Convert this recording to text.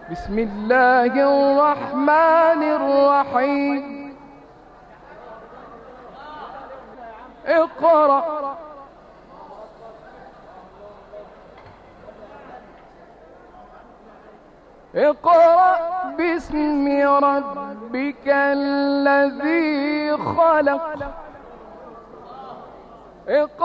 بسم الله الرحمن الرحيم. اقرأ اقرأ باسم ربك الذي خلق. اقرأ